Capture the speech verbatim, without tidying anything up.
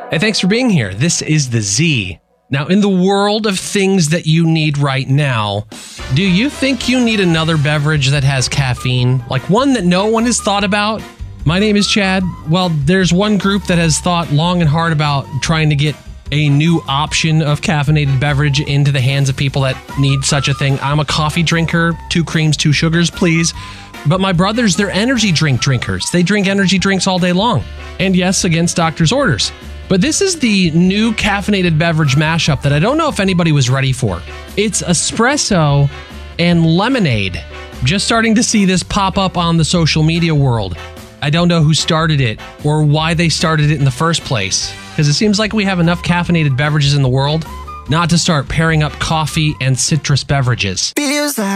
Hey, thanks for being here. This is the Z. Now, in the world of things that you need right now, do you think you need another beverage that has caffeine? Like one that no one has thought about? My name is Chad. Well, there's one group that has thought long and hard about trying to get a new option of caffeinated beverage into the hands of people that need such a thing. I'm a coffee drinker, two creams, two sugars, please. But my brothers, they're energy drink drinkers. They drink energy drinks all day long. And yes, against doctor's orders. But this is the new caffeinated beverage mashup that I don't know if anybody was ready for. It's espresso and lemonade. Just starting to see this pop up on the social media world. I don't know who started it or why they started it in the first place, because it seems like we have enough caffeinated beverages in the world not to start pairing up coffee and citrus beverages.